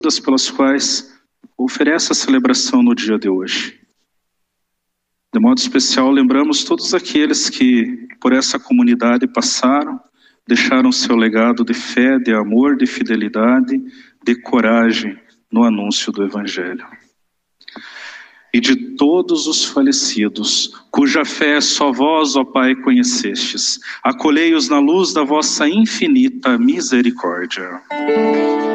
pelas quais oferece a celebração no dia de hoje. De modo especial, lembramos todos aqueles que por essa comunidade passaram, deixaram seu legado de fé, de amor, de fidelidade, de coragem no anúncio do Evangelho. E de todos os falecidos, cuja fé só vós, ó Pai, conhecestes, acolhei-os na luz da vossa infinita misericórdia.